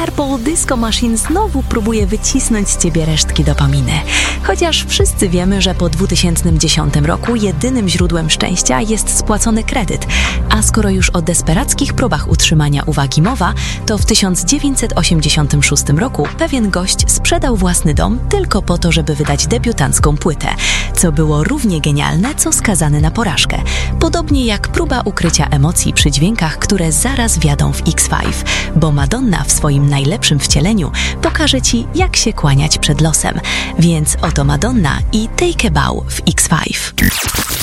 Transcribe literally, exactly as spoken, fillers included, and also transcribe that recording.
Purple Disco Machine znowu próbuje wycisnąć z ciebie resztki dopaminy. Chociaż wszyscy wiemy, że po dwa tysiące dziesiątym roku jedynym źródłem szczęścia jest spłacony kredyt, a skoro już o desperackich próbach utrzymania uwagi mowa, to w tysiąc dziewięćset osiemdziesiątym szóstym roku pewien gość sprzedał własny dom tylko po to, żeby wydać debiutancką płytę, co było równie genialne, co skazane na porażkę. Podobnie jak próba ukrycia emocji przy dźwiękach, które zaraz wjadą w X pięć, bo Madonna w swoim najlepszym wcieleniu pokaże ci, jak się kłaniać przed losem. Więc oto Madonna i Take a Bow w X pięć.